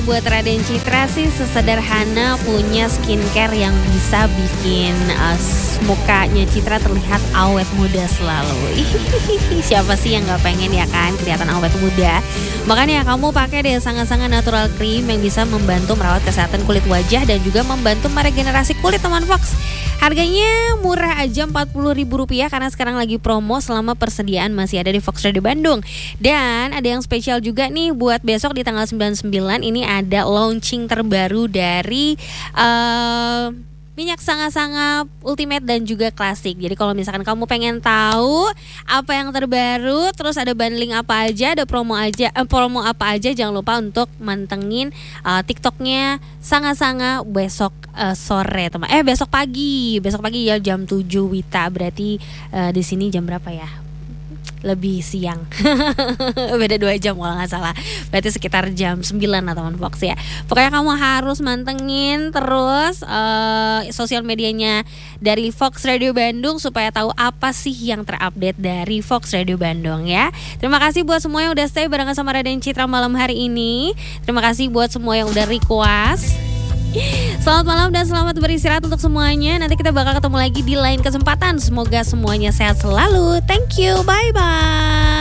Buat Raden Citra sih sesederhana punya skincare yang bisa bikin mukanya Citra terlihat awet muda selalu. Siapa sih yang gak pengen ya kan kelihatan awet muda? Makanya kamu pakai deh Sangat-Sangat Natural Cream yang bisa membantu merawat kesehatan kulit wajah dan juga membantu meregenerasi kulit teman Fox. Harganya murah aja Rp40.000 karena sekarang lagi promo selama persediaan masih ada di Fox Radio Bandung. Dan ada yang spesial juga nih buat besok di tanggal 99 ini ada launching terbaru dari minyak Sangat-Sangat Ultimate dan juga klasik. Jadi kalau misalkan kamu pengen tahu apa yang terbaru, terus ada bundling apa aja, ada promo apa aja, jangan lupa untuk mantengin TikToknya Sangat-Sangat besok sore teman. Besok pagi ya jam 7 Wita. Berarti di sini jam berapa ya? Lebih siang. Beda 2 jam kalau gak salah. Berarti sekitar jam 9 lah teman Fox ya. Pokoknya kamu harus mantengin terus sosial medianya dari Fox Radio Bandung supaya tahu apa sih yang terupdate dari Fox Radio Bandung ya. Terima kasih buat semua yang udah stay barengan sama Raden Citra malam hari ini. Terima kasih buat semua yang udah request. Selamat malam dan selamat beristirahat untuk semuanya. Nanti kita bakal ketemu lagi di lain kesempatan. Semoga semuanya sehat selalu. Thank you, bye-bye.